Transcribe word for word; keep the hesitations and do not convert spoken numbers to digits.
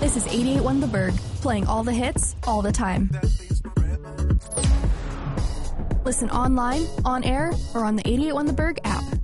This is eighty-eight point one The Berg, playing all the hits, all the time. Listen online, on air, or on the eighty-eight point one The Berg app.